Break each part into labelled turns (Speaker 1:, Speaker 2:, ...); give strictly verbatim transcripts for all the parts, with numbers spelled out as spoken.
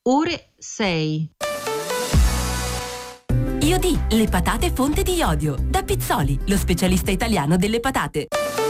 Speaker 1: ore sei.
Speaker 2: Io di le patate fonte di iodio. Da Pizzoli, lo specialista italiano delle patate.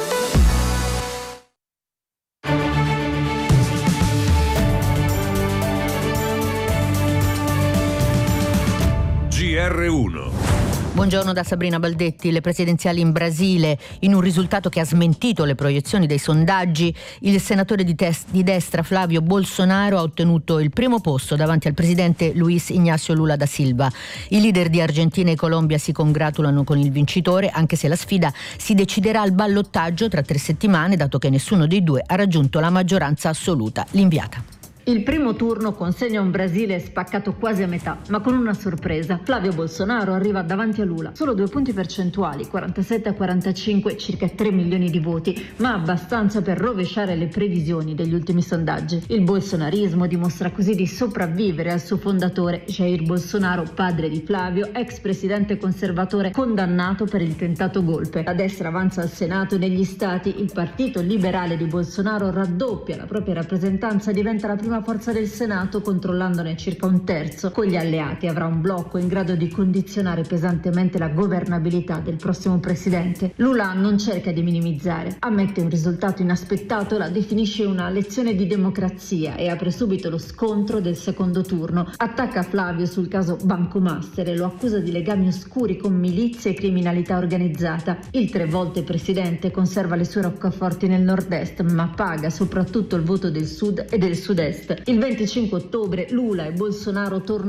Speaker 3: G R uno.
Speaker 4: Buongiorno da Sabrina Baldetti. Le presidenziali in Brasile, in un risultato che ha smentito le proiezioni dei sondaggi, il senatore di, tes- di destra Flavio Bolsonaro ha ottenuto il primo posto davanti al presidente Luiz Inácio Lula da Silva. I leader di Argentina e Colombia si congratulano con il vincitore, anche se la sfida si deciderà al ballottaggio tra tre settimane, dato che nessuno dei due ha raggiunto la maggioranza assoluta. L'inviata.
Speaker 5: Il primo turno consegna un Brasile spaccato quasi a metà, ma con una sorpresa. Flavio Bolsonaro arriva davanti a Lula, solo due punti percentuali, quarantasette a quarantacinque, circa tre milioni di voti, ma abbastanza per rovesciare le previsioni degli ultimi sondaggi. Il bolsonarismo dimostra così di sopravvivere al suo fondatore, Jair Bolsonaro, padre di Flavio, ex presidente conservatore condannato per il tentato golpe. La destra avanza al Senato e negli stati, il partito liberale di Bolsonaro raddoppia la propria rappresentanza e diventa la prima forza del Senato, controllandone circa un terzo. Con gli alleati avrà un blocco in grado di condizionare pesantemente la governabilità del prossimo presidente. Lula non cerca di minimizzare, ammette un risultato inaspettato, la definisce una lezione di democrazia e apre subito lo scontro del secondo turno. Attacca Flavio sul caso Banco Master e lo accusa di legami oscuri con milizie e criminalità organizzata. Il tre volte presidente conserva le sue roccaforti nel nord-est, ma paga soprattutto il voto del sud e del sud-est. Il venticinque ottobre Lula e Bolsonaro tornano